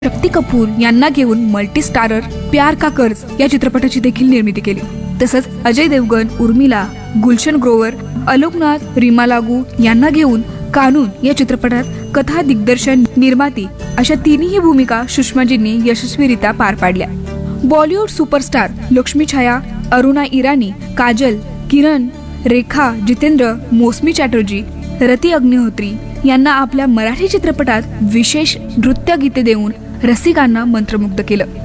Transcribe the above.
शक्ती कपूर यांना घेऊन multi starrer प्यार का कर्ज या चित्रपटाची देखील निर्मिती केली। तसंच अजय देवगण, उर्मिला, गुलशन ग्रोवर, अलोकनाथ, रीमा लागू यांना घेऊन कानून या चित्रपटात कथा, दिग्दर्शन, निर्माती अशा तिन्ही भूमिका सुषमाजींनी यशस्वीरित्या पार पाडल्या। बॉलिवूड सुपरस्टार लक्ष्मी छाया, अरुणा इराणी, काजल, किरण, रेखा, जितेंद्र, मौसमी चॅटर्जी, रती अग्निहोत्री यांना आपल्या मराठी चित्रपटात विशेष नृत्य गीते देऊन रसिकांना मंत्रमुग्ध केलं।